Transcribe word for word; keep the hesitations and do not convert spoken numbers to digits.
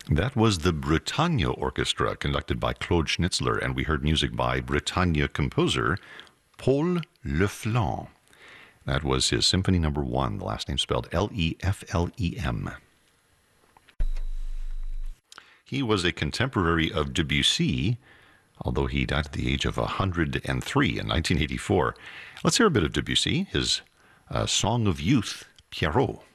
That was the Bretagne Orchestra, conducted by Claude Schnitzler, and we heard music by Bretagne composer Paul Leflem. That was his Symphony Number One, the last name spelled L E F L E M. He was a contemporary of Debussy, although he died at the age of one hundred three in nineteen eighty-four. Let's hear a bit of Debussy, his uh, Song of Youth, Pierrot.